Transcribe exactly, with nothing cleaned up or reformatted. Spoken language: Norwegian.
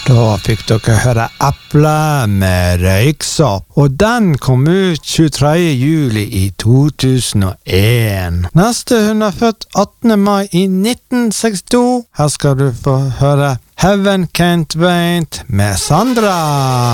Da fikk dere høre Eple med Røyksopp, og den kom ut tjuetredje juli i to tusen og en. Neste hun er født attende mai i nitten sekstito. Her skal du få høre Heaven Can't Wait med Sandra.